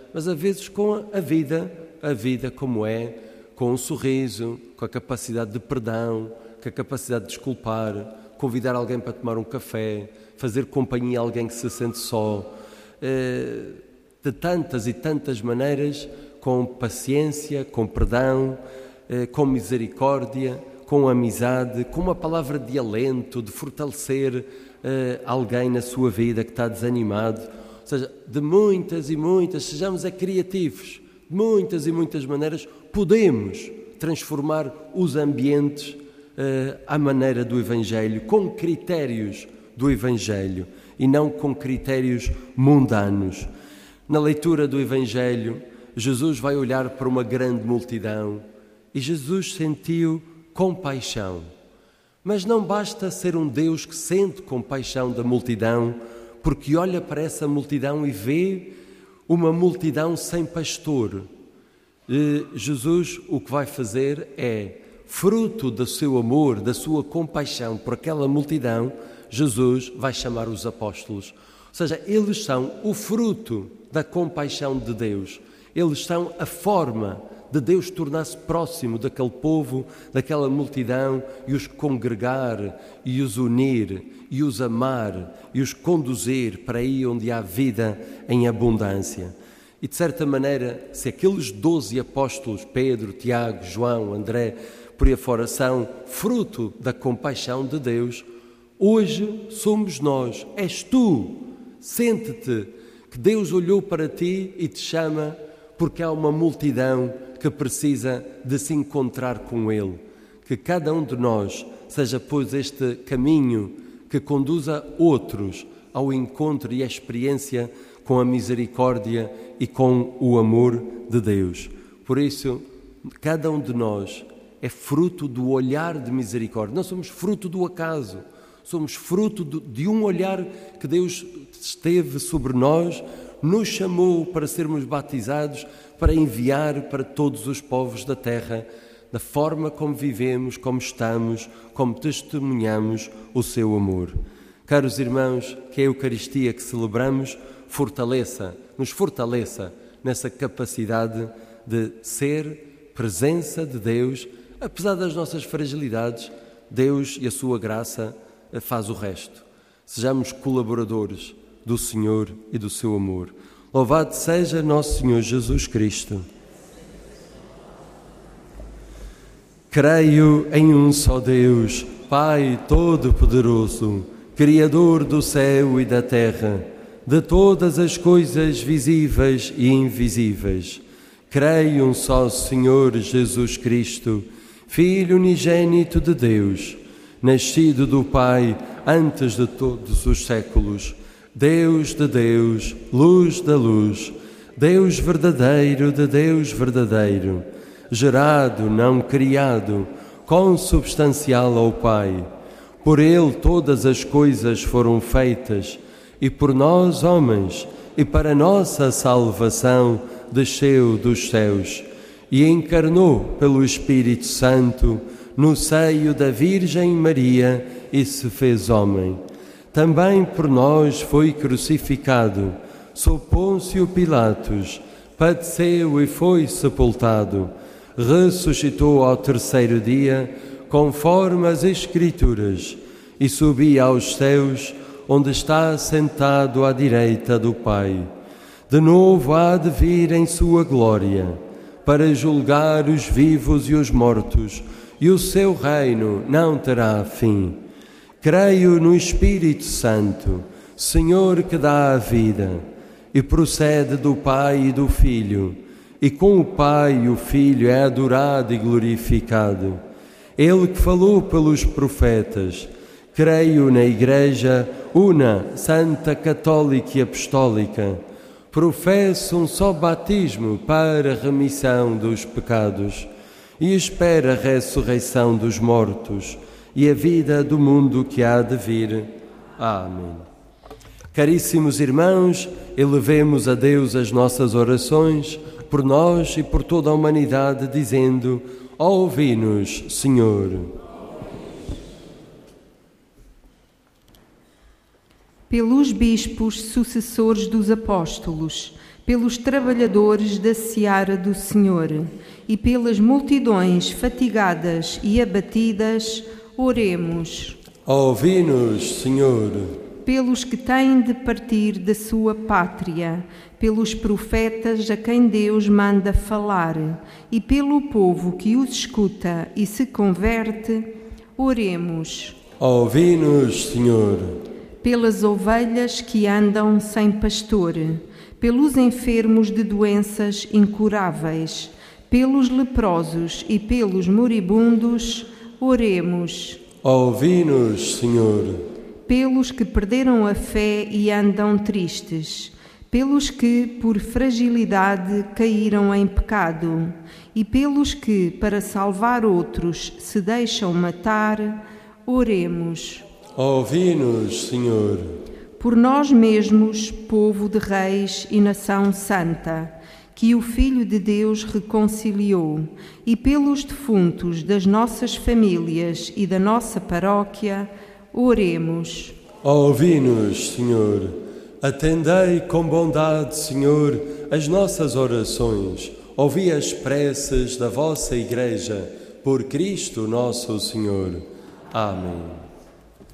mas às vezes com a vida como é, com um sorriso, com a capacidade de perdão, com a capacidade de desculpar, convidar alguém para tomar um café, fazer companhia a alguém que se sente só, de tantas e tantas maneiras, com paciência, com perdão, com misericórdia, com amizade, com uma palavra de alento, de fortalecer alguém na sua vida que está desanimado. Ou seja, de muitas e muitas, sejamos criativos, de muitas e muitas maneiras podemos transformar os ambientes à maneira do Evangelho, com critérios do Evangelho e não com critérios mundanos. Na leitura do Evangelho, Jesus vai olhar para uma grande multidão e Jesus sentiu compaixão. Mas não basta ser um Deus que sente compaixão da multidão, porque olha para essa multidão e vê uma multidão sem pastor. Jesus o que vai fazer é, fruto do seu amor, da sua compaixão por aquela multidão, Jesus vai chamar os apóstolos. Ou seja, eles são o fruto da compaixão de Deus. Eles são a forma de Deus tornar-se próximo daquele povo, daquela multidão, e os congregar, e os unir, e os amar, e os conduzir para aí onde há vida em abundância. E de certa maneira, se aqueles 12 apóstolos, Pedro, Tiago, João, André, por aí afora, são fruto da compaixão de Deus, hoje somos nós, és tu. Sente-te que Deus olhou para ti e te chama porque há uma multidão que precisa de se encontrar com Ele. Que cada um de nós seja, pois, este caminho que conduza outros ao encontro e à experiência com a misericórdia e com o amor de Deus. Por isso, cada um de nós é fruto do olhar de misericórdia. Não somos fruto do acaso, somos fruto de um olhar que Deus esteve sobre nós, nos chamou para sermos batizados, para enviar para todos os povos da terra, da forma como vivemos, como estamos, como testemunhamos o seu amor. Caros irmãos, que a Eucaristia que celebramos nos fortaleça nessa capacidade de ser presença de Deus, apesar das nossas fragilidades. Deus e a sua graça faz o resto. Sejamos colaboradores do Senhor e do seu amor. Louvado seja nosso Senhor Jesus Cristo. Creio em um só Deus, Pai Todo-Poderoso, Criador do céu e da terra, de todas as coisas visíveis e invisíveis. Creio um só Senhor Jesus Cristo, Filho unigênito de Deus, nascido do Pai antes de todos os séculos, Deus de Deus, luz da luz, Deus verdadeiro de Deus verdadeiro, gerado, não criado, consubstancial ao Pai. Por Ele todas as coisas foram feitas, e por nós, homens, e para nossa salvação, desceu dos céus, e encarnou pelo Espírito Santo no seio da Virgem Maria e se fez homem. Também por nós foi crucificado, sob Pôncio Pilatos, padeceu e foi sepultado, ressuscitou ao terceiro dia, conforme as Escrituras, e subiu aos céus, onde está sentado à direita do Pai. De novo há de vir em sua glória, para julgar os vivos e os mortos, e o seu reino não terá fim. Creio no Espírito Santo, Senhor que dá a vida, e procede do Pai e do Filho, e com o Pai e o Filho é adorado e glorificado. Ele que falou pelos profetas. Creio na Igreja una, santa, católica e apostólica. Professo um só batismo para a remissão dos pecados e espero a ressurreição dos mortos e a vida do mundo que há de vir. Amém. Caríssimos irmãos, elevemos a Deus as nossas orações por nós e por toda a humanidade, dizendo: ouvi-nos, Senhor. Pelos bispos sucessores dos apóstolos, pelos trabalhadores da seara do Senhor e pelas multidões fatigadas e abatidas, oremos. Ouvi-nos, Senhor. Pelos que têm de partir da sua pátria, pelos profetas a quem Deus manda falar, e pelo povo que os escuta e se converte, oremos. Ouvi-nos, Senhor. Pelas ovelhas que andam sem pastor, pelos enfermos de doenças incuráveis, pelos leprosos e pelos moribundos, oremos. Ouvi-nos, Senhor. Pelos que perderam a fé e andam tristes, pelos que, por fragilidade, caíram em pecado, e pelos que, para salvar outros, se deixam matar, oremos. Ouvi-nos, Senhor. Por nós mesmos, povo de reis e nação santa, que o Filho de Deus reconciliou, e pelos defuntos das nossas famílias e da nossa paróquia, oremos. Ouvi-nos, Senhor. Atendei com bondade, Senhor, as nossas orações. Ouvi as preces da vossa Igreja, por Cristo nosso Senhor. Amém.